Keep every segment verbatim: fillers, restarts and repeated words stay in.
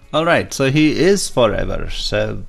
Alright, so he is forever. So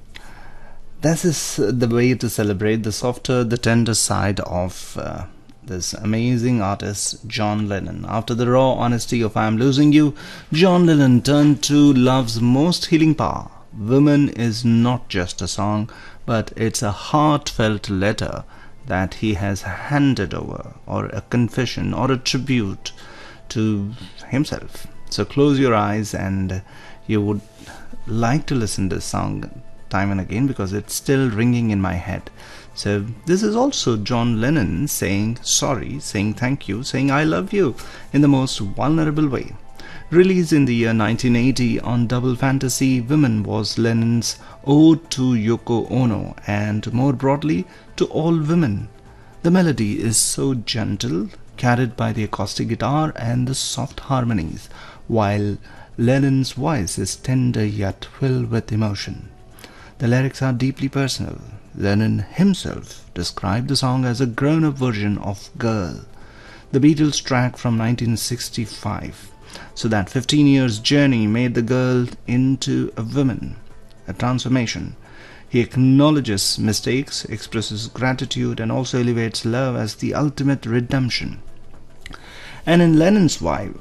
this is the way to celebrate the softer, the tender side of uh, this amazing artist, John Lennon. After the raw honesty of I'm Losing You, John Lennon turned to love's most healing power. Women is not just a song, but it's a heartfelt letter that he has handed over, or a confession, or a tribute to himself. So close your eyes and you would like to listen to this song time and again because it's still ringing in my head. So this is also John Lennon saying sorry, saying thank you, saying I love you in the most vulnerable way. Released in the year nineteen eighty on Double Fantasy, Women was Lennon's ode to Yoko Ono and more broadly to all women. The melody is so gentle, carried by the acoustic guitar and the soft harmonies, while Lennon's voice is tender yet filled with emotion. The lyrics are deeply personal. Lennon himself described the song as a grown-up version of Girl, the Beatles track from nineteen sixty-five. So that fifteen years journey made the girl into a woman, a transformation. He acknowledges mistakes, expresses gratitude, and also elevates love as the ultimate redemption. And in Lennon's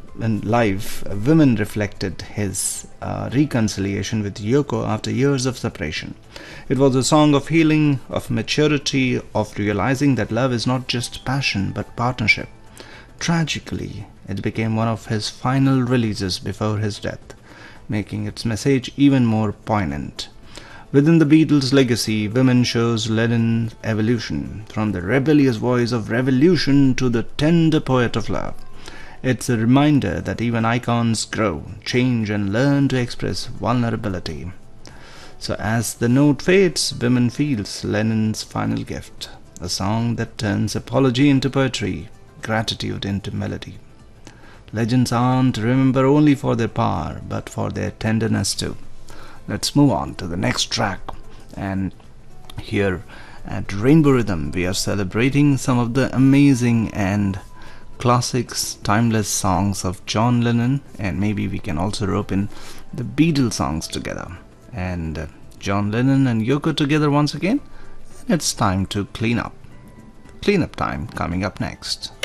life, women reflected his uh, reconciliation with Yoko after years of separation. It was a song of healing, of maturity, of realizing that love is not just passion but partnership. Tragically, it became one of his final releases before his death, making its message even more poignant. Within the Beatles' legacy, Women shows Lennon's evolution, from the rebellious voice of revolution to the tender poet of love. It's a reminder that even icons grow, change, and learn to express vulnerability. So as the note fades, Women feels Lennon's final gift, a song that turns apology into poetry, gratitude into melody. Legends aren't remembered only for their power, but for their tenderness too. Let's move on to the next track. And here at Rainbow Rhythm, we are celebrating some of the amazing and classics, timeless songs of John Lennon, and maybe we can also rope in the Beatles songs together. And uh, John Lennon and Yoko together once again. It's time to clean up. Cleanup time coming up next.